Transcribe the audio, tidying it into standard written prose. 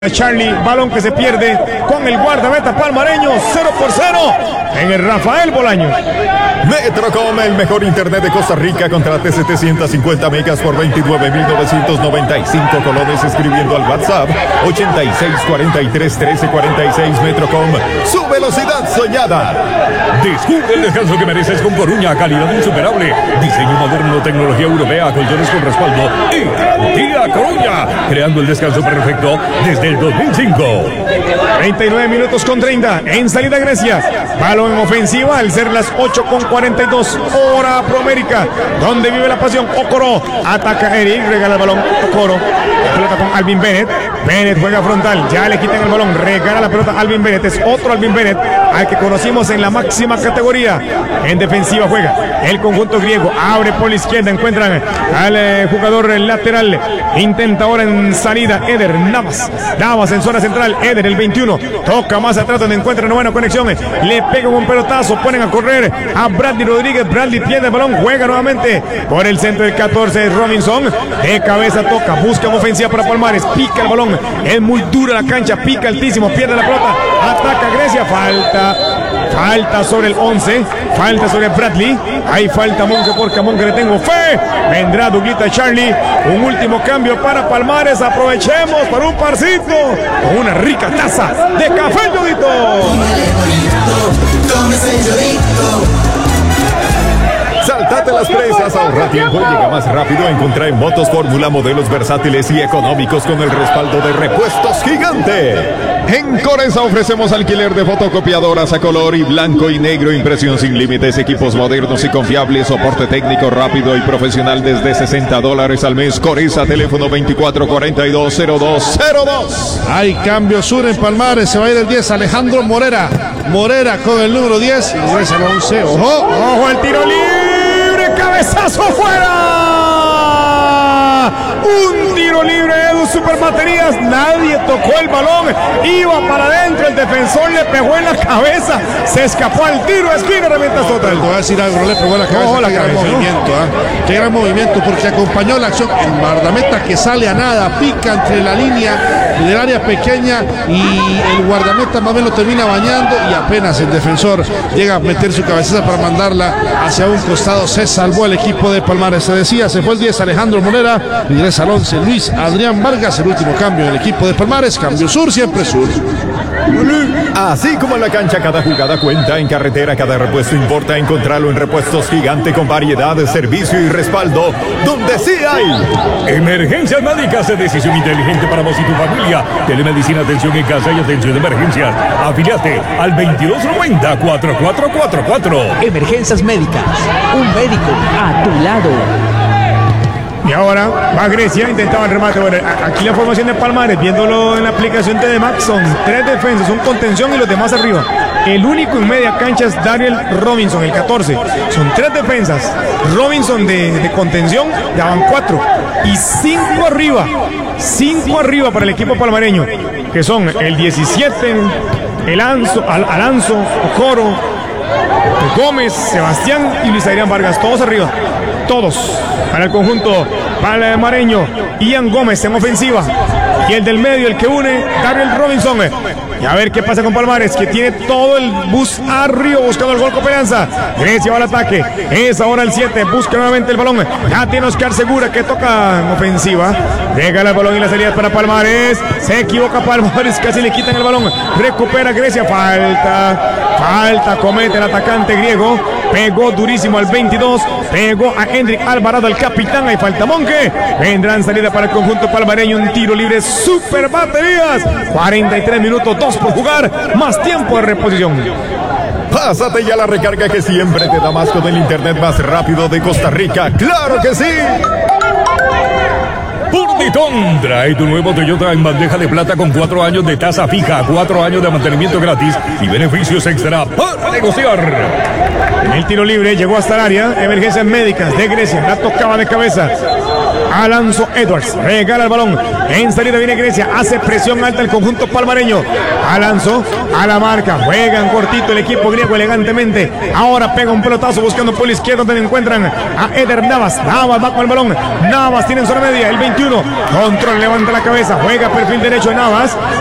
Charlie, balón que se pierde con el guardameta palmareño, 0-0 en el Rafael Bolaños. Metrocom, el mejor internet de Costa Rica. Contrate 750 megas por 29,995 colones escribiendo al WhatsApp 86431346. Metrocom, su velocidad soñada. Descubre el descanso que mereces con Coruña, calidad insuperable, diseño moderno, tecnología europea, colchones con respaldo y garantía Coruña, creando el descanso perfecto desde el 2005. 39 minutos con 30 en salida Grecia, balón en ofensiva al ser las 8:42 hora Proamérica, donde vive la pasión. Okoro ataca Eric, regala el balón Okoro, la pelota con Alvin Bennett. Bennett juega frontal, ya le quitan el balón, regala la pelota Alvin Bennett, es otro Alvin Bennett al que conocimos en la máxima categoría. En defensiva juega el conjunto griego, abre por la izquierda, encuentran al jugador lateral, intenta ahora en salida Eder Navas en zona central. Eder, el 21, toca más atrás donde encuentra una buena conexión, le pegan un pelotazo, ponen a correr a Bradley Rodríguez. Bradley pierde el balón, juega nuevamente por el centro del 14, Robinson de cabeza toca, busca ofensiva para Palmares, pica el balón, es muy dura la cancha, pica altísimo, pierde la pelota, ataca Grecia, falta sobre el 11, falta sobre Bradley, hay falta Monge porque a Monge le tengo fe. Vendrá Douglita Charlie, un último cambio para Palmares, aprovechemos para un parcito con una rica taza de café Yodito. Saltate las presas, ahorra tiempo y llega más rápido a encontrar en Motos Fórmula modelos versátiles y económicos con el respaldo de Repuestos Gigante. En Coresa ofrecemos alquiler de fotocopiadoras a color y blanco y negro, impresión sin límites, equipos modernos y confiables, soporte técnico rápido y profesional desde $60 al mes. Coresa, teléfono 2442-0202. Hay cambio sur en Palmares, se va a ir el 10 Alejandro Morera con el número 10 y regresa el 11. Ojo el tiro libre, cabezazo fuera. Un tiro libre de Edu Super Baterías, nadie tocó el balón, iba para adentro, el defensor le pegó en la cabeza, se escapó al tiro de esquina, revienta total. Te voy a decir algo, no le pegó en la cabeza. Ojo, qué gran movimiento, qué gran movimiento, porque acompañó la acción. El guardameta que sale a nada, pica entre la línea del área pequeña y el guardameta más bien lo termina bañando y apenas el defensor llega a meter su cabecita para mandarla hacia un costado. Se salvó el equipo de Palmares, se decía, se fue el 10 Alejandro Morera, regresa al 11 Luis Adrián Vargas, el último cambio en el equipo de Palmares. Cambio sur, siempre sur. Así como en la cancha cada jugada cuenta, en carretera cada repuesto importa. Encontrarlo en Repuestos Gigante con variedad, servicio y respaldo, donde sí hay. Emergencias médicas, decisión inteligente para vos y tu familia. Telemedicina, atención en casa y atención de emergencias. Afiliate al 2290-4444. Emergencias médicas, un médico a tu lado. Y ahora va Grecia, intentaba el remate. Bueno, aquí la formación de Palmares, viéndolo en la aplicación de Max, son 3 defensas, un contención y los demás arriba. El único en media cancha es Daniel Robinson, el 14. Son 3 defensas. Robinson de contención, ya van 4. Y 5 arriba. 5 arriba para el equipo palmareño, que son el 17, Alanzo, Okoro, Gómez, Sebastián y Luis Adrián Vargas, todos arriba. Todos para el conjunto palmareño. Ian Gómez en ofensiva y el del medio, el que une, Daniel Robinson. Y a ver qué pasa con Palmares, que tiene todo el bus arriba buscando el gol Coperanza. Grecia va al ataque, es ahora el 7, busca nuevamente el balón, ya tiene Oscar Segura que toca en ofensiva, llega el balón y la salida para Palmares, se equivoca Palmares, casi le quitan el balón, recupera Grecia, falta, comete el atacante griego, pegó durísimo al 22, pegó a Hendrik Alvarado, el capitán, hay falta Monge, vendrá en salida para el conjunto palmareño, un tiro libre Super Baterías, 43 minutos, 2 por jugar, más tiempo de reposición. Pásate ya la recarga que siempre te da más con el internet más rápido de Costa Rica. ¡Claro que sí! Purditón, trae tu nuevo Toyota en bandeja de plata con 4 años de tasa fija, 4 años de mantenimiento gratis y beneficios extra para negociar. El tiro libre llegó hasta el área, emergencias médicas de Grecia, la tocaba de cabeza. Alonso Edwards regala el balón. En salida viene Grecia. Hace presión alta el conjunto palmareño. Alonso a la marca. Juegan cortito el equipo griego elegantemente. Ahora pega un pelotazo buscando por la izquierda donde encuentran a Eder Navas. Navas va con el balón. Navas tiene en zona media el 21. Control, levanta la cabeza. Juega perfil derecho Navas.